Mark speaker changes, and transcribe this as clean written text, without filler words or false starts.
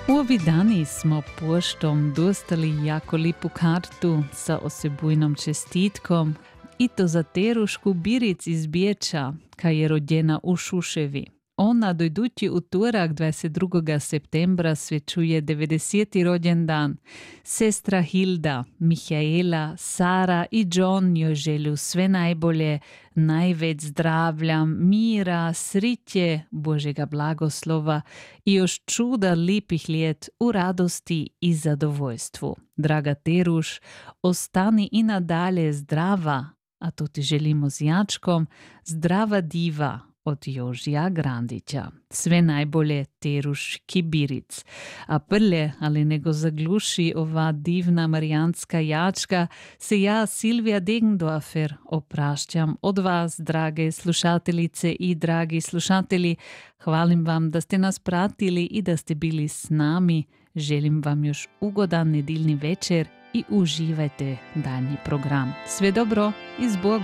Speaker 1: U ovi dani smo poštom dostali jako lipu kartu sa osebujnom čestitkom i to za Terušku Biric iz Biječa, ka je rođena u Šuševi. Ona dojdući utorak 22. septembra svečuje 90. rođendan. Sestra Hilda, Mihaela, Sara i John joj želju sve najbolje, največ zdravlja, mira, sriće, Božega blagoslova i još čuda lipih ljet u radosti i zadovoljstvu. Draga Teruš, ostani i nadalje zdrava, a to ti želimo s Jačkom, zdrava diva od Jožija Grandića. Sve najbolje Teruški Biric. A prlje, ali nego zagluši ova divna marijanska Jačka, se ja, Silvija Degendorfer, oprašćam od vas, drage slušateljice i dragi slušatelji. Hvalim vam da ste nas pratili i da ste bili s nami. Želim vam još ugodan nedjeljni večer i uživajte daljnji program. Sve dobro i s Bogom!